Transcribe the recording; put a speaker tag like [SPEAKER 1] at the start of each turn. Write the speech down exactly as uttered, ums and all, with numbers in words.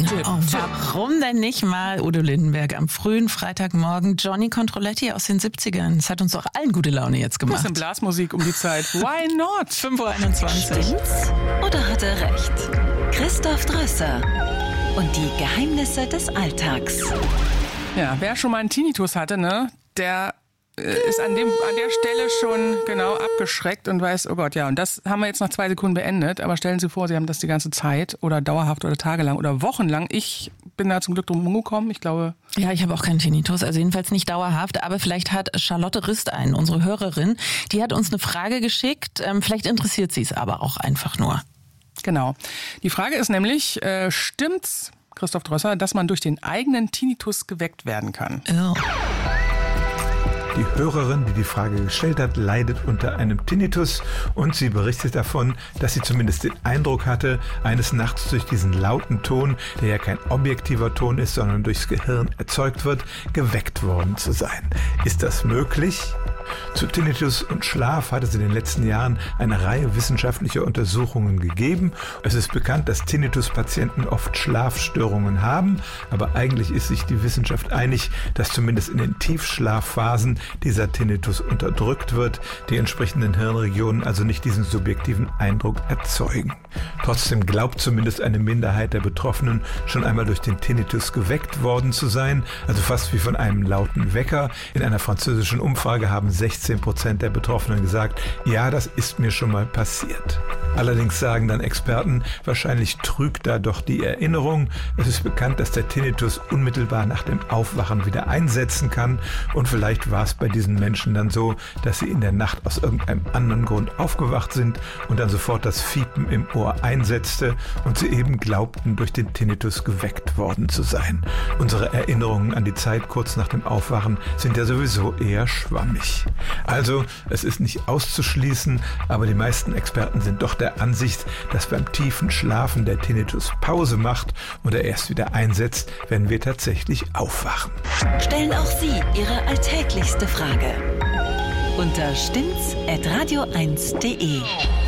[SPEAKER 1] Tipp,
[SPEAKER 2] oh,
[SPEAKER 1] Tipp.
[SPEAKER 2] Warum denn nicht mal Udo Lindenberg am frühen Freitagmorgen Johnny Controlletti aus den siebzigern? Das hat uns doch allen gute Laune jetzt gemacht.
[SPEAKER 1] Bisschen Blasmusik um die Zeit. Why not?
[SPEAKER 2] fünf Uhr einundzwanzig.
[SPEAKER 3] Stimmt's oder hat er recht? Christoph Drösser und die Geheimnisse des Alltags.
[SPEAKER 1] Ja, wer schon mal einen Tinnitus hatte, ne, der ist an dem an der Stelle schon genau abgeschreckt und weiß, oh Gott, ja, und das haben wir jetzt nach zwei Sekunden beendet. Aber stellen Sie vor, Sie haben das die ganze Zeit oder dauerhaft oder tagelang oder wochenlang. Ich bin da zum Glück drum gekommen. Ich glaube...
[SPEAKER 2] Ja, ich habe auch keinen Tinnitus, also jedenfalls nicht dauerhaft. Aber vielleicht hat Charlotte Rist einen, unsere Hörerin, die hat uns eine Frage geschickt. Ähm, vielleicht interessiert sie es aber auch einfach nur.
[SPEAKER 1] Genau. Die Frage ist nämlich, äh, stimmt's, Christoph Drösser, dass man durch den eigenen Tinnitus geweckt werden kann?
[SPEAKER 2] Oh.
[SPEAKER 4] Die Hörerin, die die Frage gestellt hat, leidet unter einem Tinnitus und sie berichtet davon, dass sie zumindest den Eindruck hatte, eines Nachts durch diesen lauten Ton, der ja kein objektiver Ton ist, sondern durchs Gehirn erzeugt wird, geweckt worden zu sein. Ist das möglich? Zu Tinnitus und Schlaf hat es in den letzten Jahren eine Reihe wissenschaftlicher Untersuchungen gegeben. Es ist bekannt, dass Tinnitus-Patienten oft Schlafstörungen haben, aber eigentlich ist sich die Wissenschaft einig, dass zumindest in den Tiefschlafphasen dieser Tinnitus unterdrückt wird, die entsprechenden Hirnregionen also nicht diesen subjektiven Eindruck erzeugen. Trotzdem glaubt zumindest eine Minderheit der Betroffenen, schon einmal durch den Tinnitus geweckt worden zu sein, also fast wie von einem lauten Wecker. In einer französischen Umfrage haben sechzehn Prozent der Betroffenen gesagt, ja, das ist mir schon mal passiert. Allerdings sagen dann Experten, wahrscheinlich trügt da doch die Erinnerung. Es ist bekannt, dass der Tinnitus unmittelbar nach dem Aufwachen wieder einsetzen kann. Und vielleicht war es bei diesen Menschen dann so, dass sie in der Nacht aus irgendeinem anderen Grund aufgewacht sind und dann sofort das Fiepen im Ohr einsetzte und sie eben glaubten, durch den Tinnitus geweckt worden zu sein. Unsere Erinnerungen an die Zeit kurz nach dem Aufwachen sind ja sowieso eher schwammig. Also, es ist nicht auszuschließen, aber die meisten Experten sind doch der Ansicht, dass beim tiefen Schlafen der Tinnitus Pause macht und er erst wieder einsetzt, wenn wir tatsächlich aufwachen.
[SPEAKER 3] Stellen auch Sie Ihre alltäglichste Frage unter stimmt's at radio eins punkt de.